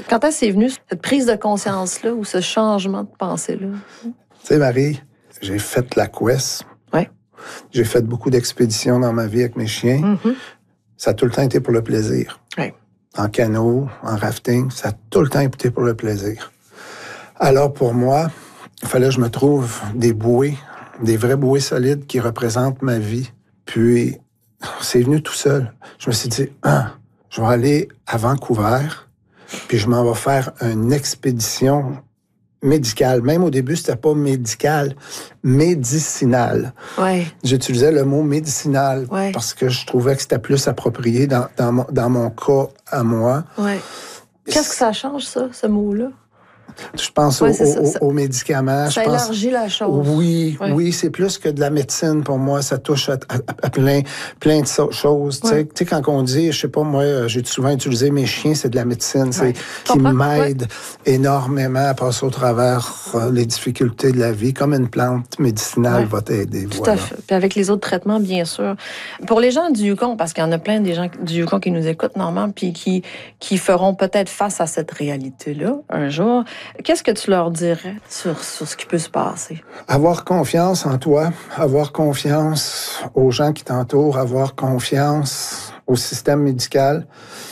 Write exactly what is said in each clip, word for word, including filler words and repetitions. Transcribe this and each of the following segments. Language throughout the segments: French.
Quand est-ce que c'est venu, cette prise de conscience-là ou ce changement de pensée-là? Tu sais, Marie, j'ai fait la couesse. Oui. J'ai fait beaucoup d'expéditions dans ma vie avec mes chiens. Mm-hmm. Ça a tout le temps été pour le plaisir. Oui. En canot, en rafting, ça a tout le temps été pour le plaisir. Alors, pour moi, il fallait que je me trouve des bouées, des vrais bouées solides qui représentent ma vie. Puis, c'est venu tout seul. Je me suis dit, ah, je vais aller à Vancouver, puis je m'en vais faire une expédition médicale. Même au début, c'était pas médical, médicinal. Ouais. J'utilisais le mot médicinal ouais. parce que je trouvais que c'était plus approprié dans, dans, mon, dans mon cas à moi. Ouais. Qu'est-ce que ça change, ça, ce mot-là? Je pense ouais, aux, ça, aux, ça, aux médicaments. Ça je pense, élargit la chose. Oui, ouais. oui, c'est plus que de la médecine pour moi. Ça touche à, à, à plein, plein de so- choses. Ouais. Tu sais, quand on dit, je sais pas, moi, j'ai souvent utilisé mes chiens, c'est de la médecine, c'est ouais. qui m'aide ouais. énormément à passer au travers euh, les difficultés de la vie, comme une plante médicinale ouais. va t'aider. Tout voilà. à fait. Puis avec les autres traitements, bien sûr. Pour les gens du Yukon, parce qu'il y en a plein des gens du Yukon qui nous écoutent, Normand, puis qui, qui feront peut-être face à cette réalité-là un jour, qu'est-ce que tu leur dirais sur, sur ce qui peut se passer? Avoir confiance en toi, avoir confiance aux gens qui t'entourent, avoir confiance au système médical,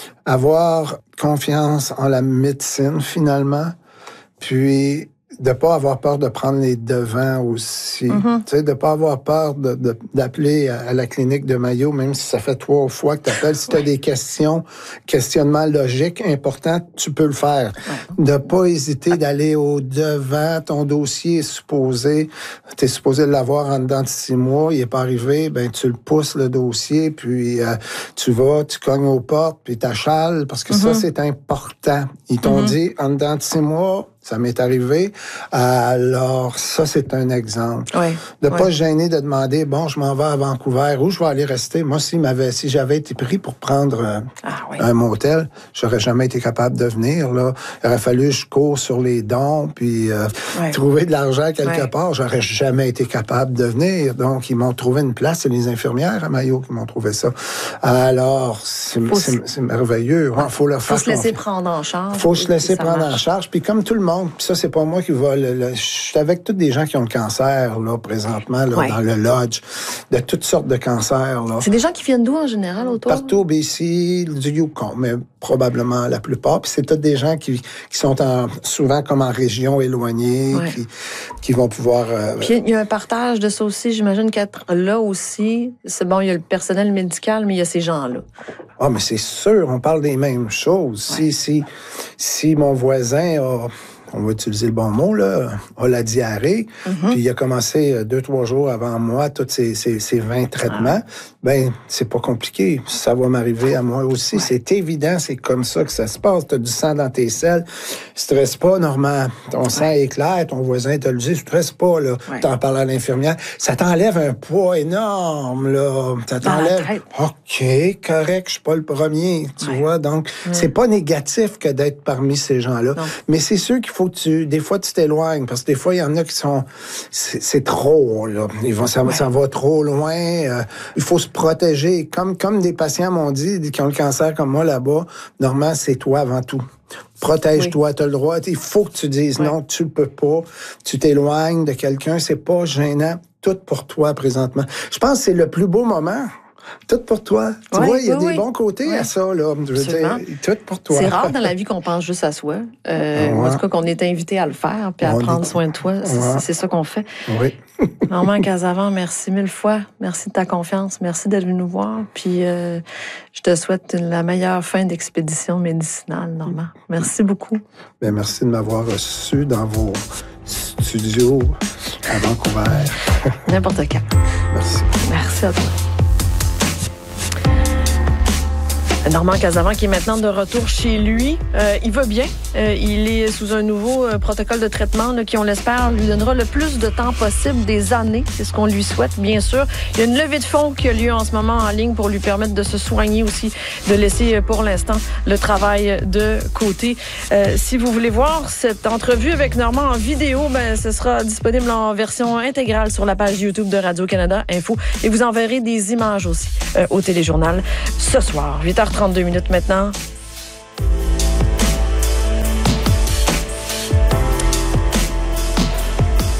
avoir confiance en la médecine, finalement, puis de ne pas avoir peur de prendre les devants aussi. Mm-hmm. Tu sais, de ne pas avoir peur de, de, d'appeler à la clinique de Mayo, même si ça fait trois fois que tu appelles. Si tu as des questions, questionnements logiques importants, tu peux le faire. Ouais. De ne pas hésiter d'aller au devant. Ton dossier est supposé, tu es supposé l'avoir en dedans de six mois. Il n'est pas arrivé, ben tu le pousses, le dossier, puis euh, tu vas, tu cognes aux portes, puis tu achales, parce que mm-hmm. ça, c'est important. Ils t'ont mm-hmm. dit, en dedans de six mois, ça m'est arrivé. Alors, ça, c'est un exemple. Oui, de ne oui. pas se gêner de demander, bon, je m'en vais à Vancouver, où je vais aller rester. Moi, si, m'avait, si j'avais été pris pour prendre euh, ah, oui. un motel, j'aurais jamais été capable de venir. Là. Il aurait fallu que je cours sur les dons, puis euh, oui. trouver de l'argent quelque oui. part. J'aurais jamais été capable de venir. Donc, ils m'ont trouvé une place. C'est les infirmières à Mayo qui m'ont trouvé ça. Alors, c'est, c'est, c'est merveilleux. Il ouais. faut leur faire faut se laisser confiance. prendre en charge. Il faut se laisser prendre marche. en charge. Puis comme tout le monde, puis ça, c'est pas moi qui va... Le, le, je suis avec tous des gens qui ont le cancer, là, présentement, là, ouais. dans le lodge, de toutes sortes de cancers. Là. C'est des gens qui viennent d'où, en général, autour? Partout au B C, du Yukon, mais probablement la plupart. Puis c'est tous des gens qui, qui sont en, souvent comme en région éloignée, ouais. qui, qui vont pouvoir... Euh, Puis il y a un partage de ça aussi. J'imagine qu'être là aussi, c'est bon, il y a le personnel médical, mais il y a ces gens-là. Ah, mais c'est sûr, on parle des mêmes choses. Ouais. Si, si, si mon voisin a... on va utiliser le bon mot, là, a la diarrhée, mm-hmm. puis il a commencé deux, trois jours avant moi, tous ces, ces, ces vingt traitements, ah. ben c'est pas compliqué. Ça va m'arriver à moi aussi. Ouais. C'est évident, c'est comme ça que ça se passe. Tu as du sang dans tes selles. Stresse pas, Normand. Ton sang ouais. est clair, ton voisin te le dit, stresse pas, là. Ouais. T'en parles à l'infirmière. Ça t'enlève un poids énorme, là. Ça t'enlève... OK, correct, je suis pas le premier, tu ouais. vois. Donc, ouais. c'est pas négatif que d'être parmi ces gens-là. Non. Mais c'est sûr qu'il faut Tu, des fois, tu t'éloignes, parce que des fois, il y en a qui sont... C'est, c'est trop, là. Ils vont, ça, ouais. ça va trop loin. Euh, il faut se protéger. Comme, comme des patients m'ont dit, qui ont le cancer comme moi là-bas, Normand, c'est toi avant tout. Protège-toi, oui. tu as le droit. Il faut que tu dises oui. non, tu ne peux pas. Tu t'éloignes de quelqu'un, c'est pas gênant. Tout pour toi, présentement. Je pense que c'est le plus beau moment. Tout pour toi. Tu oui, vois, il y a oui, des oui. bons côtés oui. à ça, là. Je veux dire, tout pour toi. C'est rare dans la vie qu'on pense juste à soi. Euh, ouais. En tout cas, qu'on est invité à le faire, puis à on prendre est... soin de toi. C'est, ouais. c'est ça qu'on fait. Oui. Normand Casavant, merci mille fois. Merci de ta confiance. Merci d'être venu nous voir. Puis, euh, je te souhaite la meilleure fin d'expédition médicinale, Normand. Merci beaucoup. Bien, merci de m'avoir reçu dans vos studios à Vancouver. N'importe quand. Merci. Merci à toi. Normand Casavant qui est maintenant de retour chez lui. Euh, il va bien. Euh, il est sous un nouveau euh, protocole de traitement là, qui, on l'espère, lui donnera le plus de temps possible, des années. C'est ce qu'on lui souhaite, bien sûr. Il y a une levée de fonds qui a lieu en ce moment en ligne pour lui permettre de se soigner aussi, de laisser pour l'instant le travail de côté. Euh, si vous voulez voir cette entrevue avec Normand en vidéo, ben, ce sera disponible en version intégrale sur la page YouTube de Radio-Canada Info. Et vous enverrez des images aussi euh, au téléjournal ce soir. huit heures trente-deux minutes maintenant.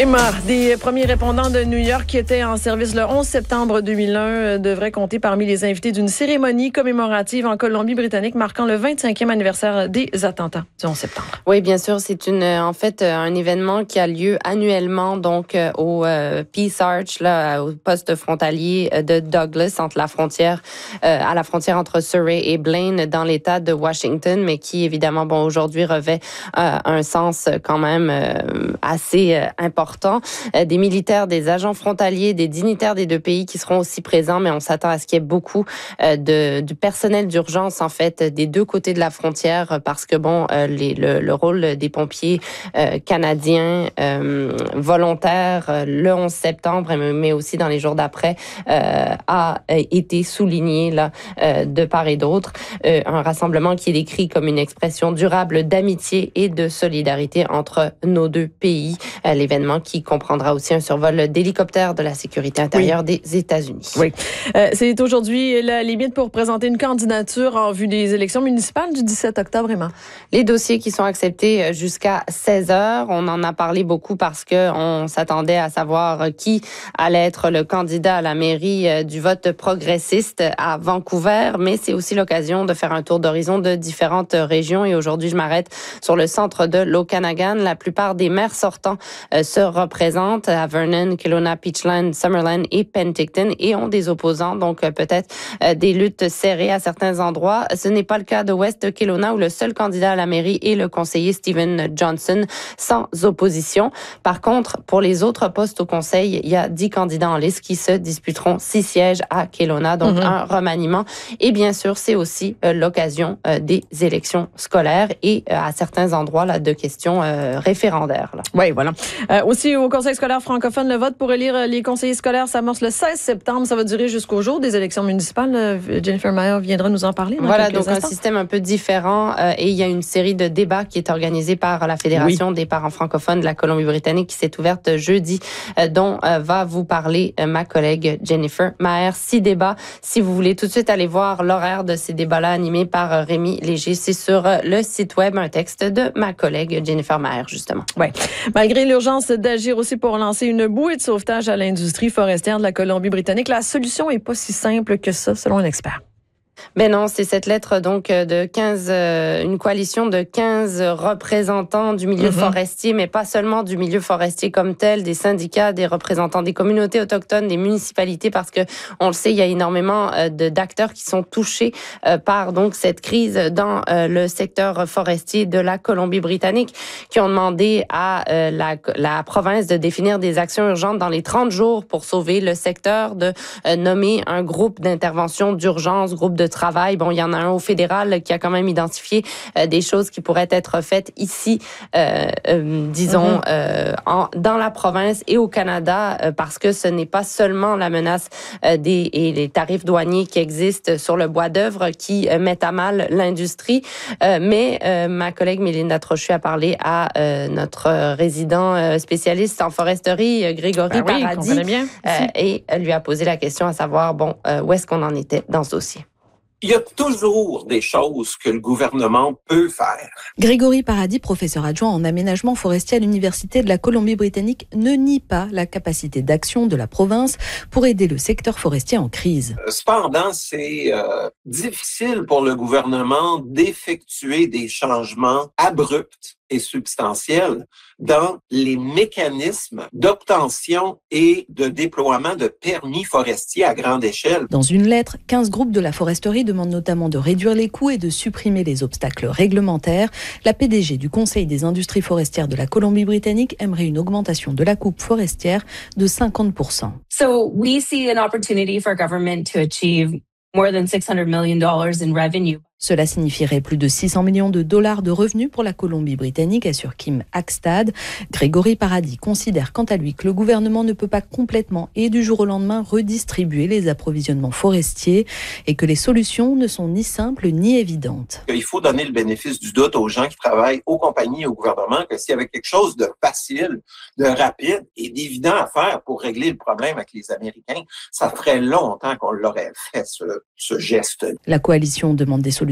Emma, des premiers répondants de New York qui étaient en service le onze septembre deux mille un devraient compter parmi les invités d'une cérémonie commémorative en Colombie-Britannique marquant le vingt-cinquième anniversaire des attentats du onze septembre. Oui, bien sûr, c'est une en fait un événement qui a lieu annuellement donc au euh, Peace Arch, là, au poste frontalier de Douglas entre la frontière euh, à la frontière entre Surrey et Blaine dans l'État de Washington, mais qui évidemment bon aujourd'hui revêt euh, un sens quand même euh, assez euh, important. Euh, des militaires, des agents frontaliers, des dignitaires des deux pays qui seront aussi présents, mais on s'attend à ce qu'il y ait beaucoup euh, de, du personnel d'urgence, en fait, des deux côtés de la frontière, parce que, bon, euh, les, le, le rôle des pompiers euh, canadiens euh, volontaires euh, le onze septembre, mais aussi dans les jours d'après, euh, a été souligné, là, euh, de part et d'autre. Euh, un rassemblement qui est décrit comme une expression durable d'amitié et de solidarité entre nos deux pays. Euh, l'événement qui comprendra aussi un survol d'hélicoptères de la sécurité intérieure oui. des États-Unis. Oui. Euh, c'est aujourd'hui la limite pour présenter une candidature en vue des élections municipales du dix-sept octobre, Emma. Les dossiers qui sont acceptés jusqu'à seize heures, on en a parlé beaucoup parce que on s'attendait à savoir qui allait être le candidat à la mairie du vote progressiste à Vancouver, mais c'est aussi l'occasion de faire un tour d'horizon de différentes régions et aujourd'hui, je m'arrête sur le centre de l'Okanagan. La plupart des maires sortants euh, se représentent à Vernon, Kelowna, Peachland, Summerland et Penticton et ont des opposants, donc euh, peut-être euh, des luttes serrées à certains endroits. Ce n'est pas le cas de West Kelowna où le seul candidat à la mairie est le conseiller Stephen Johnson sans opposition. Par contre, pour les autres postes au conseil, il y a dix candidats en liste qui se disputeront six sièges à Kelowna, donc mm-hmm. un remaniement. Et bien sûr, c'est aussi euh, l'occasion euh, des élections scolaires et euh, à certains endroits là, de questions euh, référendaires. Là. Oui, voilà. Euh, aussi, au Conseil scolaire francophone, le vote pour élire les conseillers scolaires s'amorce le seize septembre. Ça va durer jusqu'au jour des élections municipales. Jennifer Mayer viendra nous en parler. Voilà, donc instants. Un système un peu différent. Euh, et il y a une série de débats qui est organisée par la Fédération oui. des parents francophones de la Colombie-Britannique qui s'est ouverte jeudi, euh, dont euh, va vous parler euh, ma collègue Jennifer Mayer. Six débats. Si vous voulez tout de suite aller voir l'horaire de ces débats-là animés par euh, Rémi Léger, c'est sur euh, le site web, un texte de ma collègue Jennifer Mayer, justement. Oui. Malgré l'urgence d'agir aussi pour lancer une bouée de sauvetage à l'industrie forestière de la Colombie-Britannique, la solution n'est pas si simple que ça, selon un expert. Ben non, c'est cette lettre donc de quinze, euh, une coalition de quinze représentants du milieu mm-hmm. forestier, mais pas seulement du milieu forestier comme tel, des syndicats, des représentants des communautés autochtones, des municipalités, parce que on le sait, il y a énormément euh, de d'acteurs qui sont touchés euh, par donc cette crise dans euh, le secteur forestier de la Colombie-Britannique, qui ont demandé à euh, la, la province de définir des actions urgentes dans les trente jours pour sauver le secteur, de euh, nommer un groupe d'intervention d'urgence, groupe de travail. Bon, il y en a un au fédéral qui a quand même identifié euh, des choses qui pourraient être faites ici, euh, euh, disons, mm-hmm. euh, en, dans la province et au Canada, euh, parce que ce n'est pas seulement la menace euh, des et les tarifs douaniers qui existent sur le bois d'œuvre qui euh, mettent à mal l'industrie, euh, mais euh, ma collègue Mélinda Trochu a parlé à euh, notre résident euh, spécialiste en foresterie, euh, Grégory ben oui, Paradis, qu'on bien, euh, et lui a posé la question à savoir, bon, euh, où est-ce qu'on en était dans ce dossier? Il y a toujours des choses que le gouvernement peut faire. Grégory Paradis, professeur adjoint en aménagement forestier à l'Université de la Colombie-Britannique, ne nie pas la capacité d'action de la province pour aider le secteur forestier en crise. Cependant, c'est euh, difficile pour le gouvernement d'effectuer des changements abrupts et substantiels dans les mécanismes d'obtention et de déploiement de permis forestiers à grande échelle. Dans une lettre, quinze groupes de la foresterie demandent notamment de réduire les coûts et de supprimer les obstacles réglementaires. La P D G du Conseil des industries forestières de la Colombie-Britannique aimerait une augmentation de la coupe forestière de cinquante pour cent. So we see an opportunity for government to achieve more than six hundred million dollars in revenue. Cela signifierait plus de six cents millions de dollars de revenus pour la Colombie-Britannique, assure Kim Hackstad. Grégory Paradis considère quant à lui que le gouvernement ne peut pas complètement et du jour au lendemain redistribuer les approvisionnements forestiers et que les solutions ne sont ni simples ni évidentes. Il faut donner le bénéfice du doute aux gens qui travaillent aux compagnies et au gouvernement que s'il y avait quelque chose de facile, de rapide et d'évident à faire pour régler le problème avec les Américains, ça ferait longtemps qu'on l'aurait fait, ce, ce geste. La coalition demande des solutions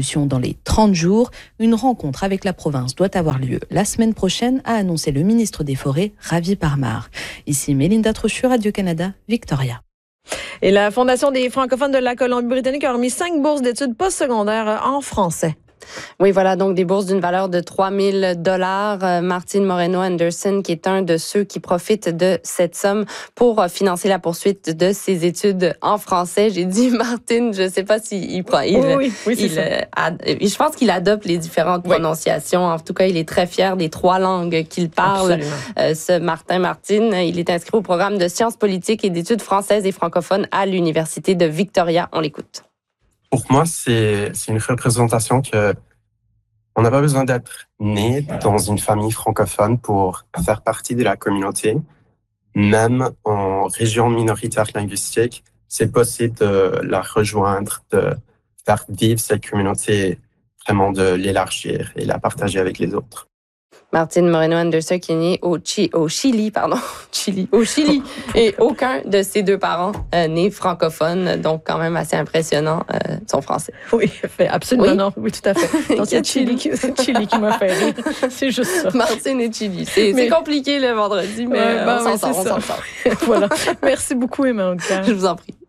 solution dans les trente jours. Une rencontre avec la province doit avoir lieu la semaine prochaine, a annoncé le ministre des Forêts, Ravi Parmar. Ici Mélinda Trochu, Radio-Canada, Victoria. Et la Fondation des francophones de la Colombie-Britannique a remis cinq bourses d'études postsecondaires en français. Oui, voilà, donc des bourses d'une valeur de trois mille dollars. Martine Moreno-Anderson, qui est un de ceux qui profitent de cette somme pour financer la poursuite de ses études en français. J'ai dit Martine, je ne sais pas s'il prend. Il, oui, oui, oui, c'est il, ça. ad, je pense qu'il adopte les différentes oui. prononciations. En tout cas, il est très fier des trois langues qu'il parle. Euh, ce Martin Martine, il est inscrit au programme de sciences politiques et d'études françaises et francophones à l'Université de Victoria. On l'écoute. Pour moi, c'est, c'est une représentation que on n'a pas besoin d'être né dans une famille francophone pour faire partie de la communauté. Même en région minoritaire linguistique, c'est possible de la rejoindre, de faire vivre cette communauté, vraiment de l'élargir et la partager avec les autres. Martine Moreno-Anderson, qui est née au, Chi, au Chili, pardon, Chili, au Chili, et aucun de ses deux parents euh, nés francophones, donc quand même assez impressionnant, euh, son français. Oui, absolument oui. non, oui, tout à fait. Donc, c'est Chili, Chili qui m'a fait rire, c'est juste ça. Martine et Chili, c'est, mais... c'est compliqué le vendredi, mais ouais, bah, on, s'en oui, sort, on s'en sort, Voilà, merci beaucoup Emma. Je vous en prie.